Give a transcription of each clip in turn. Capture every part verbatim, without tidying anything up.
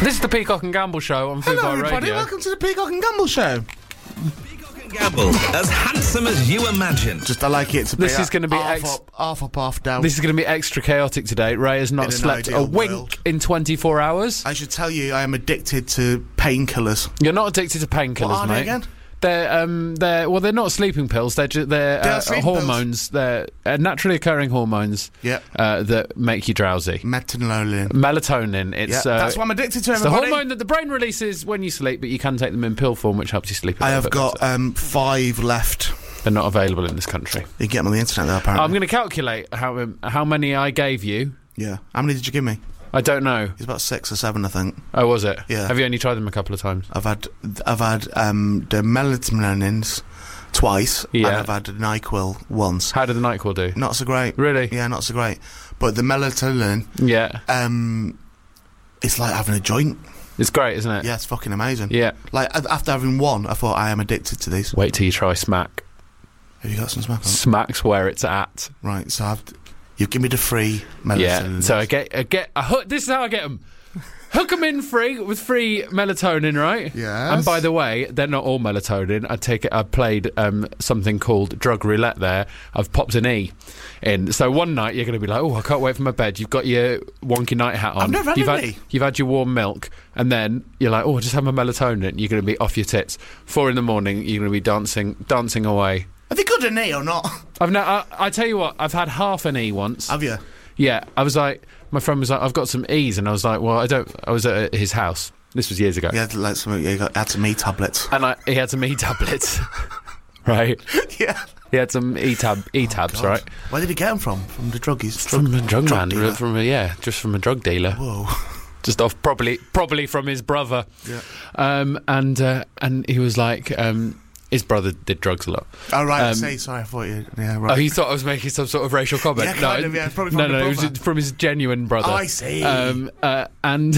This is the Peacock and Gamble Show on Food Hello, Bar everybody. Radio. Welcome to the Peacock and Gamble Show. Peacock and Gamble, as handsome as you imagine. Just I like it to be. This is gonna be half ex- up, half up, half down. This is going to be extra chaotic today. Ray has not In an slept a ideal wink world. in twenty-four hours. I should tell you, I am addicted to painkillers. You're not addicted to painkillers, What are they mate. again? They're um, they're well, they're not sleeping pills. They're ju- they're They are uh, sleeping hormones. They're uh, naturally occurring hormones. Yeah. Uh, that make you drowsy. Methanolin. Melatonin. It's Yeah, uh, that's what I'm addicted to. it's the Everybody. hormone that the brain releases when you sleep, but you can take them in pill form, which helps you sleep. a I little have bit got better. um, five left. They're not available in this country. You can get them on the internet, though. Apparently. I'm going to calculate how um, how many I gave you. Yeah. How many did you give me? I don't know. It's about six or seven, I think. Oh, was it? Yeah. Have you only tried them a couple of times? I've had I've had um, the melatonins twice. Yeah. And I've had the NyQuil once. How did the NyQuil do? Not so great. Really? Yeah, not so great. But the melatonin, Yeah. um, it's like having a joint. It's great, isn't it? Yeah, it's fucking amazing. Yeah. Like a- after having one, I thought I am addicted to these. Wait till you try Smack. Have you got some smack on? Smack's where it's at. Right. So I've you give me the free melatonin. Yeah. So I get, I get, I hook, this is how I get them. Hook them in free with free melatonin, right? Yes. And by the way, they're not all melatonin. I take it. I played um, something called drug roulette. There, I've popped an E in. So one night you're going to be like, "Oh, I can't wait for my bed." You've got your wonky night hat on. I've never had you've an had, E. You've had your warm milk, and then you're like, "Oh, I just have my melatonin." You're going to be off your tits. Four in the morning, you're going to be dancing, dancing away. Are they good in E or not? I've no, I, I tell you what, I've had half an E once. Have you? Yeah, I was like, my friend was like, I've got some E's, and I was like, well, I don't. I was at his house. This was years ago, You had like some. You got had some E tablets. and I, he had some E tablets, right? Yeah. He had some E tab E tabs, God. right? Where did he get them from? From the druggies. From a drug, man, dealer. from a, yeah, just from a drug dealer, Whoa. just off probably probably from his brother. Yeah. Um, and uh, and he was like, um, his brother did drugs a lot. Oh right. I Um, see. Sorry, I thought you. Yeah. Right. Oh, he thought I was making some sort of racial comment. Yeah, no, kind of, yeah, probably from no, the no, it was brother. from his genuine brother. Oh, I see. Um, uh, and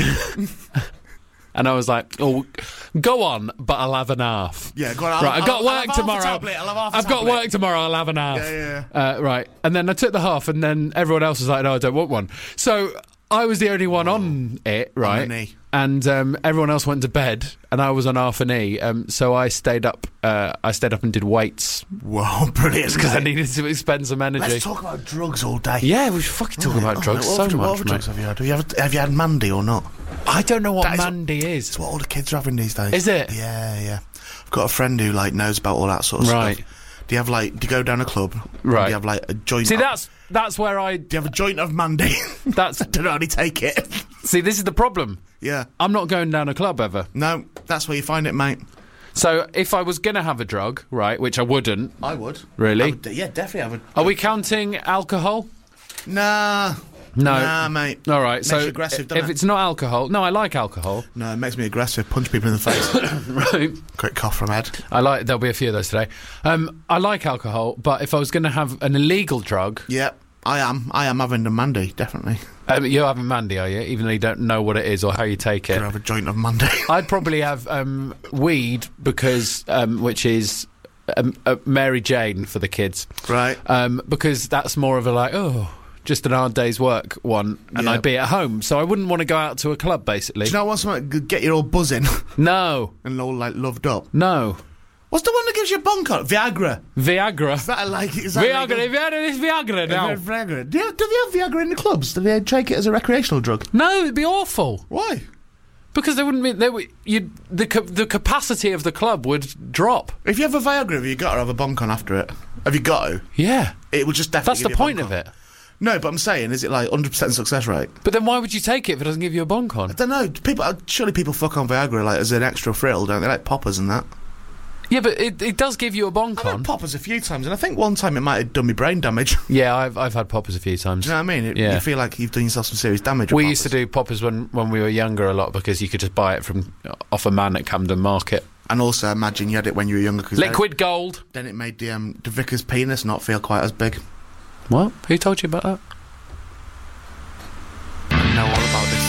and I was like, "Oh, go on, but I'll have an half." Yeah, go on. I'll, Right, I've got I'll, work I'll have half tomorrow. A tablet, I'll have half a I've got tablet. work tomorrow. I'll have an half. Yeah, yeah, Uh, right, and then I took the half, and then everyone else was like, "No, I don't want one." So I was the only one on it, right? an E. And um, everyone else went to bed, and I was on half an E. Um, so I stayed up. Uh, I stayed up and did weights Whoa, brilliant. because I mate. needed to expend some energy. Let's talk about drugs all day. Yeah, we should fucking talk Right, about oh, drugs what so other- much, What other mate. drugs have you had? Have you, ever, have you had Mandy or not? I don't know what That is- Mandy It's is. what all the kids are having these days. Is it? Yeah, yeah. I've got a friend who like knows about all that sort of Right. stuff. Do you have like? Do you go down a club? Right. Do you have like a joint? See, of, that's that's where I. Do you have a joint of Mandy? That's Don't know how to take it. see. This is the problem. Yeah. I'm not going down a club ever. No, that's where you find it, mate. So if I was gonna have a drug, right, which I wouldn't. I would. Really? I would, yeah, definitely have a. Are we counting alcohol? Nah. No. Nah, mate. All right. Makes so you aggressive, if doesn't it? it's not alcohol, no, I like alcohol. No, it makes me aggressive. Punch people in the face. Right. Quick cough from Ed. I like. There'll be a few of those today. Um, I like alcohol, but if I was going to have an illegal drug, Yeah, I am. I am having the Mandy, definitely. um, you're having Mandy, are you? Even though you don't know what it is or how you take it. Could have a joint of Mandy. I'd probably have um, weed because, um, which is um, uh, Mary Jane for the kids, Right. um, because that's more of a like, oh, just an hard day's work one, and Yeah. I'd be at home, so I wouldn't want to go out to a club, basically. Do you know what? Something to get you all buzzing No, and all like loved up. no, What's the one that gives you a bonk on? Viagra. Viagra. Is that like? Is that Viagra. legal? Have you had this Viagra now? Is there Viagra? Do, you, do they have Viagra in the clubs? Do they take it as a recreational drug? No, it'd be awful Why? because they wouldn't be. They would. You the ca- the capacity of the club would drop. If you have a Viagra, have you got to have a bonk on after it? Have you got to? Yeah, It would just definitely. that's the give you a point bonk of on. it. No, but I'm saying, is it like one hundred percent success rate? But then why would you take it if it doesn't give you a bonk on? I don't know. People, surely people fuck on Viagra like as an extra thrill, don't they? Like poppers and that. Yeah, but it, it does give you a bonk I've on. had poppers a few times, and I think one time it might have done me brain damage. Do Yeah, I've I've had poppers a few times. you know what I mean? It, Yeah. You feel like you've done yourself some serious damage. with We used to poppers. do poppers when, when we were younger a lot because you could just buy it from off a man at Camden Market. And also imagine you had it when you were younger. Cause Liquid gold. Then it made the um, the vicar's penis not feel quite as big. What? Who told you about that? I know all about this